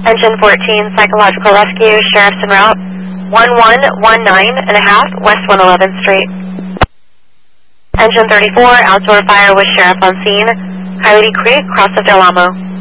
Engine 14, Psychological Rescue, Sheriff's en route, 1119.5 West 111th Street. Engine 34, Outdoor Fire with Sheriff on scene, Coyote Creek, Cross of Del Amo.